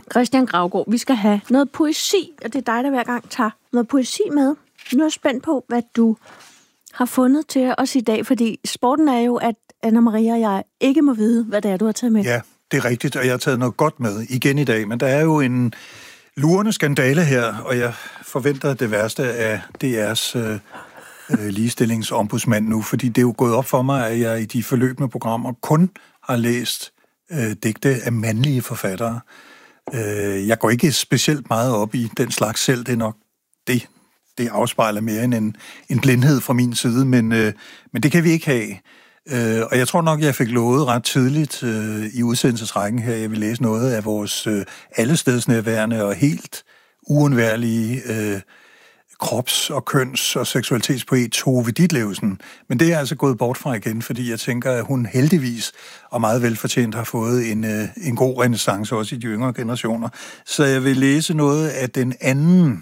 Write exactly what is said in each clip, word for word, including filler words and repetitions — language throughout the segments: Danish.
Christian Graugaard, vi skal have noget poesi, og det er dig, der hver gang tager noget poesi med. Nu er jeg spændt på, hvad du har fundet til os i dag, fordi sporten er jo, at Anna-Maria og jeg ikke må vide, hvad det er, du har taget med. Ja, det er rigtigt, og jeg har taget noget godt med igen i dag, men der er jo en lurende skandale her, og jeg forventer det værste af D R's øh, øh, ligestillingsombudsmand nu, fordi det er jo gået op for mig, at jeg i de forløbende programmer kun har læst øh, digte af mandlige forfattere. Øh, jeg går ikke specielt meget op i den slags selv, det er nok det, det afspejler mere end en, en blindhed fra min side, men, øh, men det kan vi ikke have. Øh, og jeg tror nok, jeg fik lovet ret tidligt øh, i udsendelsesrækken her, jeg vil læse noget af vores øh, allestedsnærværende og helt uundværlige øh, krops- og køns- og seksualitetspoet Tove Ditlevsen. Men det er jeg altså gået bort fra igen, fordi jeg tænker, at hun heldigvis og meget velfortjent har fået en, øh, en god renæssance også i de yngre generationer. Så jeg vil læse noget af den anden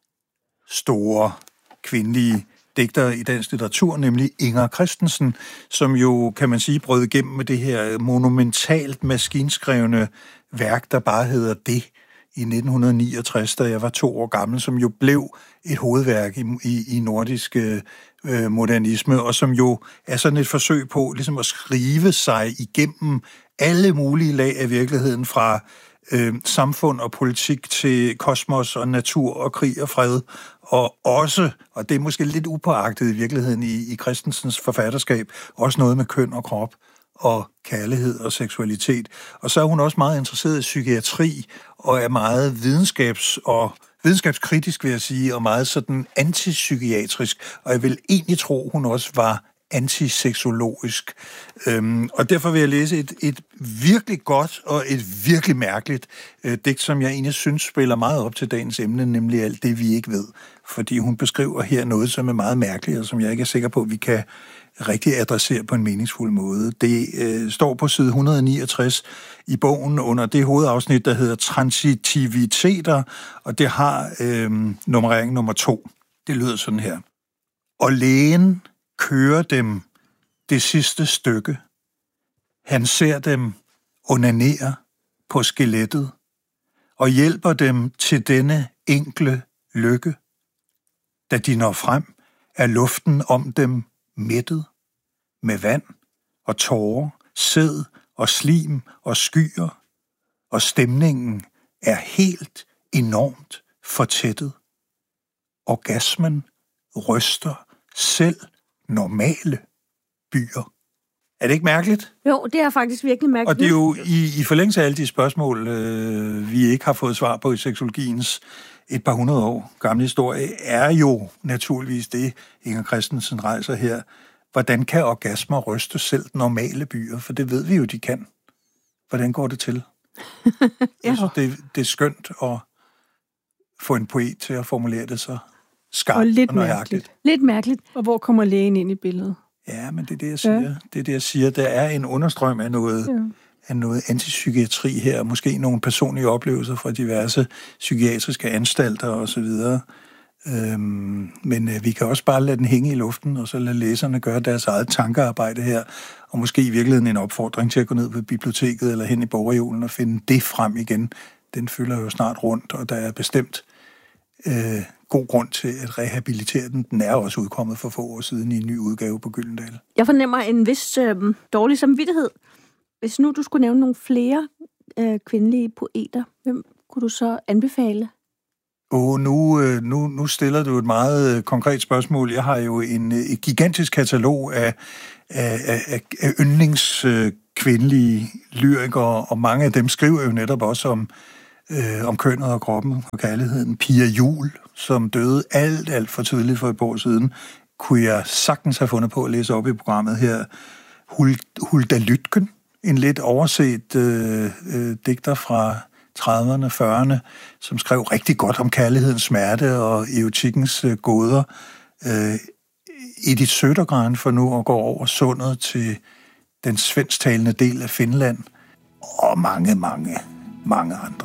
store kvindelige digter i dansk litteratur, nemlig Inger Christensen, som jo, kan man sige, brød igennem med det her monumentalt maskinskrevne værk, der bare hedder Det, i nitten niogtres, da jeg var to år gammel, som jo blev et hovedværk i, i, i nordisk øh, modernisme, og som jo er sådan et forsøg på ligesom at skrive sig igennem alle mulige lag af virkeligheden, fra øh, samfund og politik til kosmos og natur og krig og fred, og også, og det er måske lidt upåagtet i virkeligheden i, i Christensens forfatterskab, også noget med køn og krop og kærlighed og seksualitet. Og så er hun også meget interesseret i psykiatri, og er meget videnskabs- og videnskabskritisk, vil jeg sige, og meget sådan antipsykiatrisk. Og jeg vil egentlig tro, hun også var antiseksologisk. Øhm, og derfor vil jeg læse et, et virkelig godt og et virkelig mærkeligt øh, digt, som jeg egentlig synes spiller meget op til dagens emne, nemlig alt det, vi ikke ved. Fordi hun beskriver her noget, som er meget mærkeligt, og som jeg ikke er sikker på, at vi kan rigtig adressere på en meningsfuld måde. Det øh, står på side et hundrede og niogtres i bogen under det hovedafsnit, der hedder Transitiviteter, og det har øh, nummerering nummer to. Det lyder sådan her. Og lægen kører dem det sidste stykke. Han ser dem onanere på skelettet og hjælper dem til denne enkle lykke. Da de når frem, er luften om dem mættet med vand og tårer, sæd og slim og skyer, og stemningen er helt enormt fortættet. Orgasmen ryster selv normale byer. Er det ikke mærkeligt? Jo, det er faktisk virkelig mærkeligt. Og det er jo i, i forlængelse af alle de spørgsmål, øh, vi ikke har fået svar på i seksologiens et par hundrede år gamle historie, er jo naturligvis det, Inger Christensen rejser her. Hvordan kan orgasmer ryste selv normale byer? For det ved vi jo, de kan. Hvordan går det til? Jeg synes, det, det er skønt at få en poet til at formulere det så skarpt og, lidt og nøjagtigt. Lidt mærkeligt. Og hvor kommer lægen ind i billedet? Ja, men det er det, jeg siger. Ja. Det er det, jeg siger. Der er en understrøm af noget, ja. af noget antipsykiatri her, måske nogle personlige oplevelser fra diverse psykiatriske anstalter osv. Øhm, men øh, vi kan også bare lade den hænge i luften, og så lade læserne gøre deres eget tankearbejde her, og måske i virkeligheden en opfordring til at gå ned på biblioteket eller hen i bogreolen og finde det frem igen. Den fylder jo snart rundt, og der er bestemt øh, god grund til at rehabilitere den. Den er også udkommet for få år siden i en ny udgave på Gyldendal. Jeg fornemmer en vis øh, dårlig samvittighed. Hvis nu du skulle nævne nogle flere øh, kvindelige poeter, hvem kunne du så anbefale? Og nu, nu, nu stiller du et meget konkret spørgsmål. Jeg har jo en et gigantisk katalog af, af, af, af yndlingskvindelige lyrikere, og mange af dem skriver jo netop også om, øh, om kønnet og kroppen og kærligheden. Pia Juul, som døde alt, alt for tidligt for et par år siden, kunne jeg sagtens have fundet på at læse op i programmet her. Hulda Lytken, en lidt overset øh, øh, digter fra trediverne, fyrrerne, som skrev rigtig godt om kærlighedens smerte og erotikkens øh, gåder. Øh, Edith Södergran for nu at gå over sundet til den svensktalende del af Finland, og mange, mange, mange andre.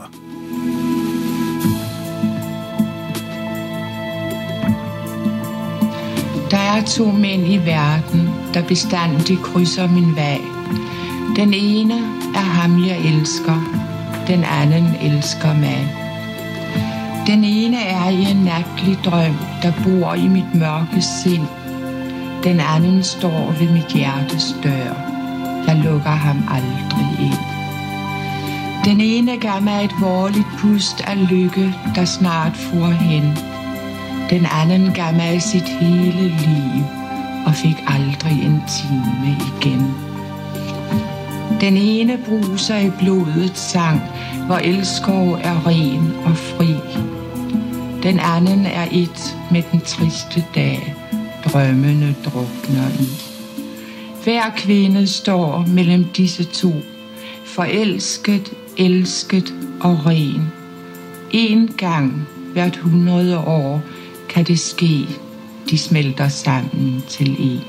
Der er to mænd i verden, der bestandigt krydser min vej. Den ene er ham, jeg elsker, den anden elsker mig. Den ene er i en natlig drøm, der bor i mit mørke sind. Den anden står ved mit hjertes dør. Jeg lukker ham aldrig ind. Den ene gav mig et vorligt pust af lykke, der snart for hen. Den anden gav mig sit hele liv og fik aldrig en time igen. Den ene bruser i blodets sang, hvor elskov er ren og fri. Den anden er et med den triste dag, drømmene drukner i. Hver kvinde står mellem disse to, forelsket, elsket og ren. En gang hvert hundrede år kan det ske, de smelter sammen til en.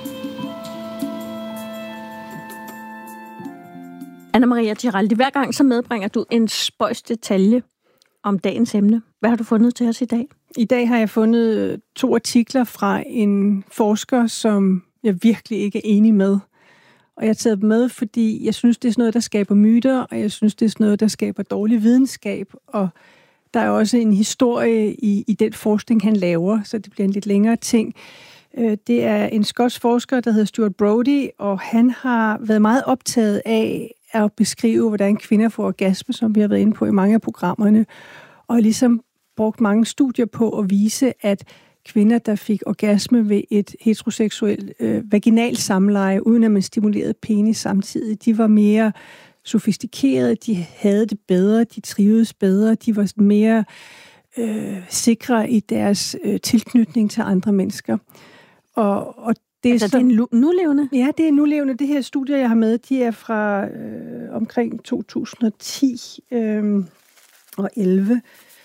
Anna-Maria Giraldi, hver gang så medbringer du en spøjs detalje om dagens emne. Hvad har du fundet til os i dag? I dag har jeg fundet to artikler fra en forsker, som jeg virkelig ikke er enig med. Og jeg har taget dem med, fordi jeg synes, det er sådan noget, der skaber myter, og jeg synes, det er sådan noget, der skaber dårlig videnskab. Og der er også en historie i, i den forskning, han laver, så det bliver en lidt længere ting. Det er en skotsk forsker, der hedder Stuart Brody, og han har været meget optaget af at beskrive, hvordan kvinder får orgasme, som vi har været inde på i mange af programmerne, og ligesom brugt mange studier på at vise, at kvinder, der fik orgasme ved et heteroseksuelt øh, vaginalt samleje, uden at man stimulerede penis samtidig, de var mere sofistikerede, de havde det bedre, de trivedes bedre, de var mere øh, sikre i deres øh, tilknytning til andre mennesker. Og, og det er, altså, sådan, det er nulevende? Ja, det er nulevende. Det her studie, jeg har med, de er fra øh, omkring to tusind og ti øh, og elleve.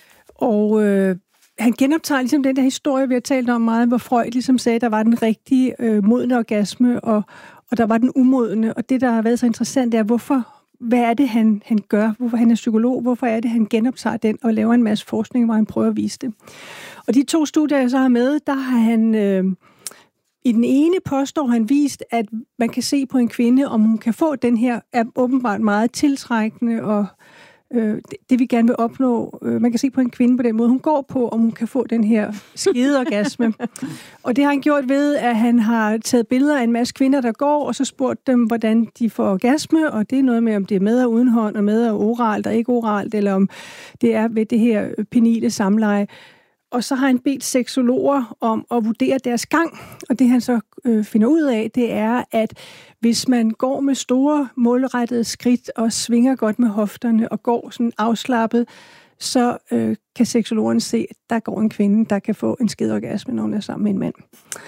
Og øh, han genoptager ligesom den der historie, vi har talt om meget, hvor Freud ligesom sagde, at der var den rigtige øh, modne orgasme, og, og der var den umodne. Og det, der har været så interessant, er, hvorfor, hvad er det, han, han gør? Hvorfor han er psykolog? Hvorfor er det, han genoptager den og laver en masse forskning, hvor han prøver at vise det? Og de to studier, jeg så har med, der har han... Øh, I den ene påstår han vist, at man kan se på en kvinde, om hun kan få den her, er åbenbart meget tiltrækkende, og øh, det, det vi gerne vil opnå. Øh, man kan se på en kvinde på den måde, hun går på, om hun kan få den her skedeorgasme. Og det har han gjort ved, at han har taget billeder af en masse kvinder, der går, og så spurgt dem, hvordan de får orgasme, og det er noget med, om det er med og uden hånd, og med og oralt og ikke oralt, eller om det er ved det her penile samleje. Og så har han bedt seksologer om at vurdere deres gang. Og det han så øh, finder ud af, det er, at hvis man går med store målrettede skridt og svinger godt med hofterne og går sådan afslappet, så øh, kan seksologerne se, at der går en kvinde, der kan få en skedeorgasme, når hun er sammen med en mand.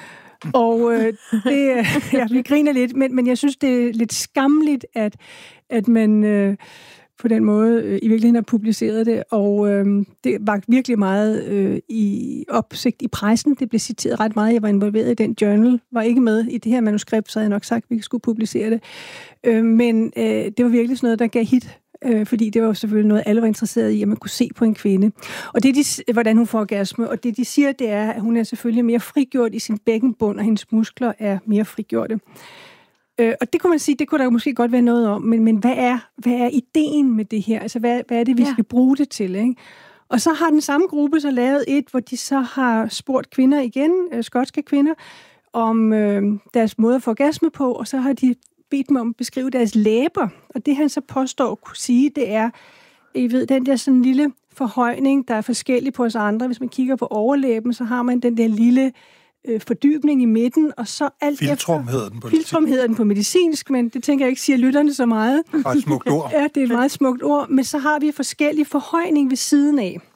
Og øh, det, ja, vi griner lidt, men, men jeg synes, det er lidt skamligt, at, at man... Øh, på den måde øh, i virkeligheden har publiceret det, og øh, det var virkelig meget øh, i opsigt i pressen. Det blev citeret ret meget. Jeg var involveret i den journal, var ikke med i det her manuskript, så havde jeg nok sagt, at vi skulle publicere det. Øh, men øh, det var virkelig sådan noget, der gav hit, øh, fordi det var selvfølgelig noget, alle var interesseret i, at man kunne se på en kvinde. Og det, de, hvordan hun får orgasme, og det de siger, det er, at hun er selvfølgelig mere frigjort i sin bækkenbund, og hendes muskler er mere frigjorte. Øh, og det kunne man sige, det kunne der måske godt være noget om, men, men hvad, er, hvad er ideen med det her? Altså, hvad, hvad er det, vi ja. skal bruge det til, ikke? Og så har den samme gruppe så lavet et, hvor de så har spurgt kvinder igen, øh, skotske kvinder, om øh, deres måde at få orgasme på, og så har de bedt dem om at beskrive deres læber. Og det han så påstår at kunne sige, det er, I ved, den der sådan lille forhøjning, der er forskellig på os andre. Hvis man kigger på overlæben, så har man den der lille fordybning i midten, og så alt Filtrum efter... hedder den på Filtrum hedder den på medicinsk, men det tænker jeg ikke siger lytterne så meget. Det er et smukt ord. Ja, det er et meget smukt ord, men så har vi forskellige forhøjning ved siden af.